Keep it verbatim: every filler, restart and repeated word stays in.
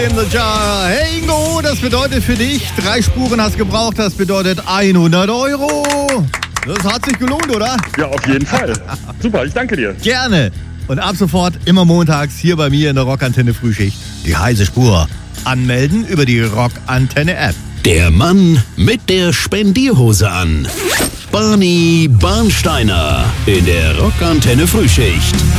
In the jar. Hey Ingo, das bedeutet für dich, drei Spuren hast gebraucht, das bedeutet hundert Euro. Das hat sich gelohnt, oder? Ja, auf jeden Fall. Super, ich danke dir. Gerne. Und ab sofort immer montags hier bei mir in der Rockantenne Frühschicht. Die heiße Spur. Anmelden über die Rockantenne App. Der Mann mit der Spendierhose an. Barney Barnsteiner in der Rockantenne Frühschicht.